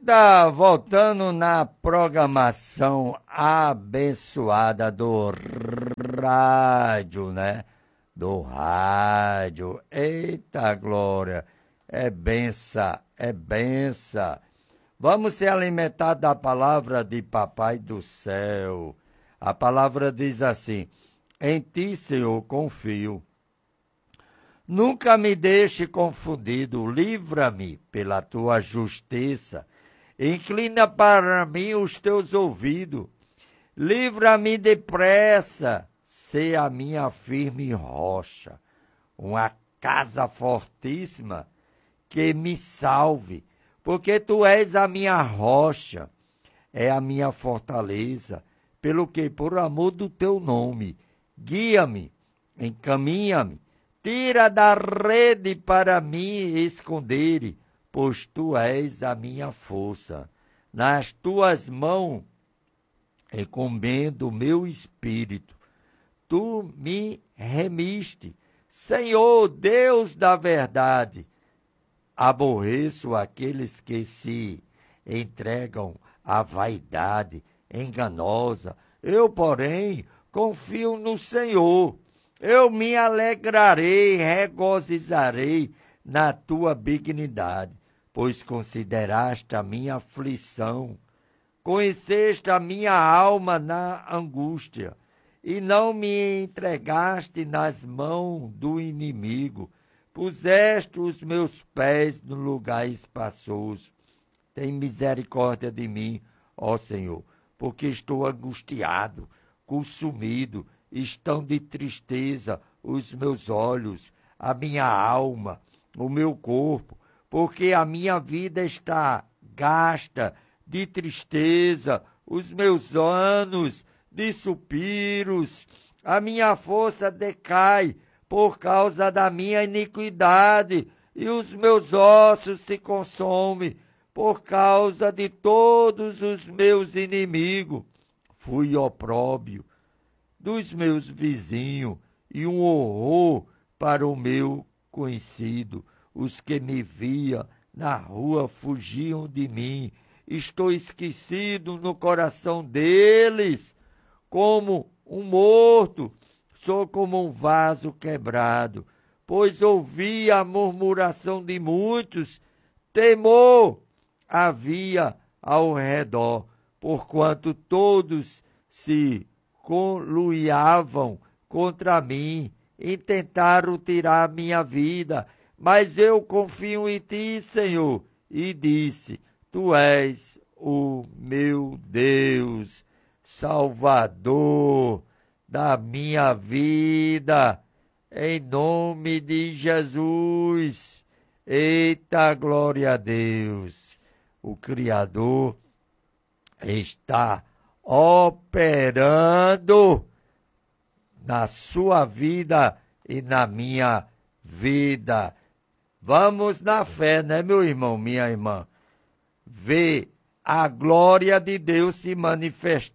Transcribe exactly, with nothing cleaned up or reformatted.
Eita, voltando na programação abençoada do rádio, né? Do rádio. Eita, glória. É benção, é benção. Vamos ser alimentados da palavra de Papai do céu. A palavra diz assim: em ti, Senhor, confio. Nunca me deixe confundido, livra-me pela tua justiça. Inclina para mim os teus ouvidos. Livra-me depressa, sê a minha firme rocha. Uma casa fortíssima que me salve, porque tu és a minha rocha, é a minha fortaleza, pelo que, por amor do teu nome, guia-me, encaminha-me. Tira da rede para me esconder, pois tu és a minha força. Nas tuas mãos encomendo o meu espírito. Tu me remiste. Senhor, Deus da verdade, aborreço aqueles que se entregam à vaidade enganosa. Eu, porém, confio no Senhor. Eu me alegrarei, regozijarei na tua benignidade, pois consideraste a minha aflição, conheceste a minha alma na angústia, e não me entregaste nas mãos do inimigo, puseste os meus pés no lugar espaçoso. Tem misericórdia de mim, ó Senhor, porque estou angustiado, consumido, estão de tristeza os meus olhos, a minha alma, o meu corpo, porque a minha vida está gasta de tristeza, os meus anos de suspiros, a minha força decai por causa da minha iniquidade, e os meus ossos se consomem por causa de todos os meus inimigos. Fui opróbio dos meus vizinhos, e um horror para o meu conhecido. Os que me via na rua fugiam de mim. Estou esquecido no coração deles, como um morto, sou como um vaso quebrado, pois ouvi a murmuração de muitos, temor havia ao redor, porquanto todos se conluiavam contra mim, intentaram tirar minha vida, mas eu confio em ti, Senhor, e disse: tu és o meu Deus, Salvador da minha vida, em nome de Jesus. Eita, glória a Deus! O Criador está operando na sua vida e na minha vida. Vamos na fé, né, meu irmão, minha irmã? Ver a glória de Deus se manifestar